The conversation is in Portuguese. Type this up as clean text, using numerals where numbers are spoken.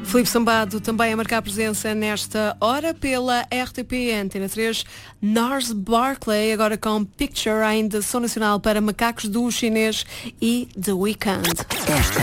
Filipe Sambado também a marcar presença nesta hora pela RTP Antena 3. Nars Barkley agora com Picture, ainda som nacional para Macacos do Chinês e The Weeknd.